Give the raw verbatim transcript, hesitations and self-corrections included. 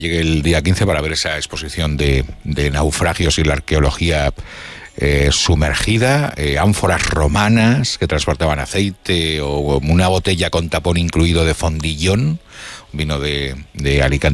Llegué el día quince para ver esa exposición de, de naufragios y la arqueología eh, sumergida, eh, ánforas romanas que transportaban aceite o una botella con tapón incluido de Fondillón, vino de, de Alicante.